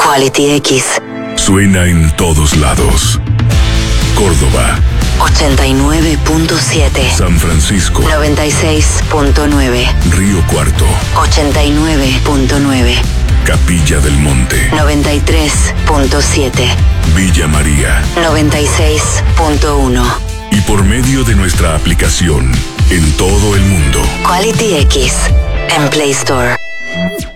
Quality X. Suena en todos lados. Córdoba 89.7. San Francisco 96.9. Río Cuarto 89.9. Capilla del Monte 93.7. Villa María 96.1. y por medio de nuestra aplicación en todo el mundo. Quality X en Play Store.